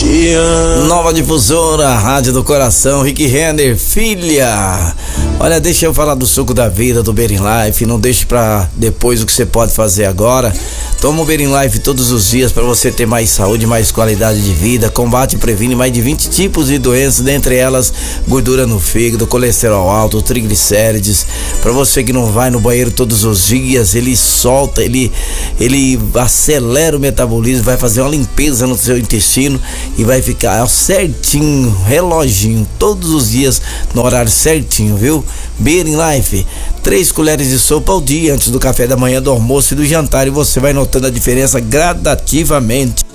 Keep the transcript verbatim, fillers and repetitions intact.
dia. Nova difusora, Rádio do Coração, Rick Renner, filha. Olha, deixa eu falar do suco da vida, do Berin Life. Não deixe pra depois o que você pode fazer agora. Toma o Berin Life todos os dias para você ter mais saúde, mais qualidade de vida. Combate e previne mais de vinte tipos de doenças, dentre elas gordura no fígado, colesterol alto, triglicérides. Para você que não vai no banheiro todos os dias, ele solta, ele ele acelera o metabolismo, vai fazer uma limpeza no seu intestino e vai ficar certinho, reloginho, todos os dias no horário certinho, viu? Berin Life, três colheres de sopa ao dia antes do café da manhã, do almoço e do jantar, e você vai notando a diferença gradativamente.